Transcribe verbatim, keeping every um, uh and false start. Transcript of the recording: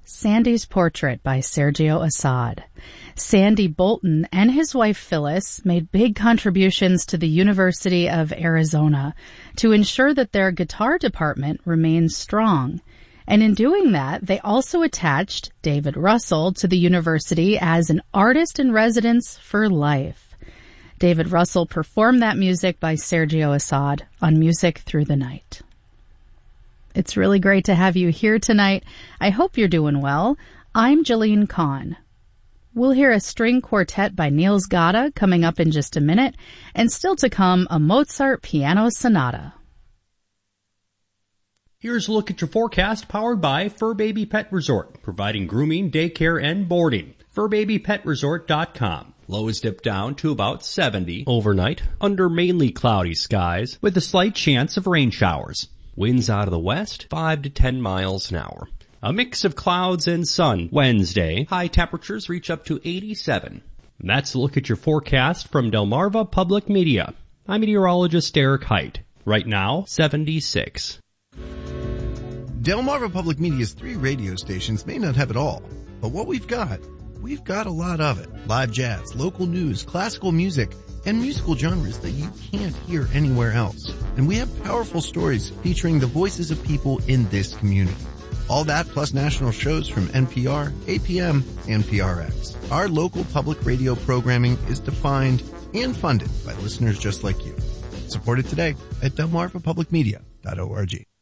Sandy's Portrait by Sergio Assad. Sandy Bolton and his wife Phyllis made big contributions to the University of Arizona to ensure that their guitar department remains strong. And in doing that, they also attached David Russell to the university as an artist in residence for life. David Russell performed that music by Sergio Assad on Music Through the Night. It's really great to have you here tonight. I hope you're doing well. I'm Jillian Kahn. We'll hear a string quartet by Niels Gade coming up in just a minute, and still to come, a Mozart piano sonata. Here's a look at your forecast powered by Fur Baby Pet Resort, providing grooming, daycare, and boarding. fur baby pet resort dot com. Lows dip down to about seventy overnight, under mainly cloudy skies, with a slight chance of rain showers. Winds out of the west, five to ten miles an hour. A mix of clouds and sun. Wednesday, high temperatures reach up to eighty-seven. And that's a look at your forecast from Delmarva Public Media. I'm meteorologist Eric Height. Right now, seventy-six. Delmarva Public Media's three radio stations may not have it all, but what we've got, we've got a lot of it. Live jazz, local news, classical music, and musical genres that you can't hear anywhere else. And we have powerful stories featuring the voices of people in this community. All that plus national shows from N P R, A P M, and P R X. Our local public radio programming is defined and funded by listeners just like you. Support it today at delmarva public media dot org.